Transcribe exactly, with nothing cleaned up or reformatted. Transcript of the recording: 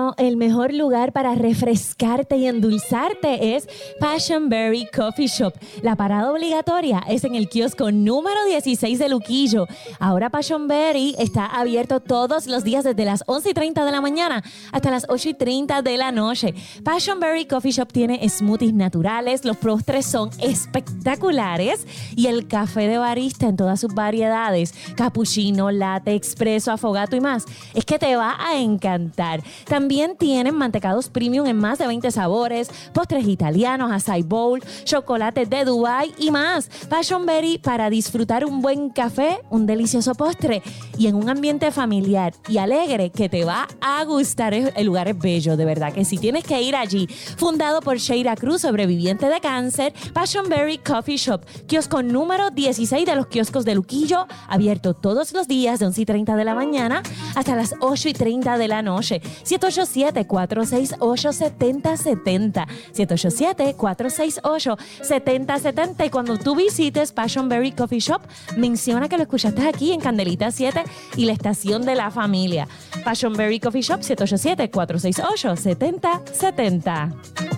Bueno, el mejor lugar para refrescarte y endulzarte es Passion Berry Coffee Shop. La parada obligatoria es en el kiosco número dieciséis de Luquillo. Ahora Passion Berry está abierto todos los días desde las once y treinta de la mañana hasta las ocho y treinta de la noche. Passion Berry Coffee Shop tiene smoothies naturales, los postres son espectaculares y el café de barista en todas sus variedades, cappuccino, latte, expreso, afogato y más. Es que te va a encantar. También tienen mantecados premium en más de veinte sabores, postres italianos, acai bowl, chocolate de Dubai y más. Passion Berry para disfrutar un buen café, un delicioso postre y en un ambiente familiar y alegre que te va a gustar. El lugar es bello, de verdad que sí. Tienes que ir allí. Fundado por Sheira Cruz, sobreviviente de cáncer, Passion Berry Coffee Shop, kiosco número dieciséis de los kioscos de Luquillo, abierto todos los días de once y treinta de la mañana hasta las ocho y treinta de la noche. siete ocho siete, cuatro seis ocho, siete cero siete cero. siete ocho siete, cuatro seis ocho, siete cero siete cero. Y cuando tú visites Passion Berry Coffee Shop, menciona que lo escuchaste aquí en Candelita siete y la estación de la familia. Passion Berry Coffee Shop, siete ocho siete, cuatro seis ocho, siete cero siete cero.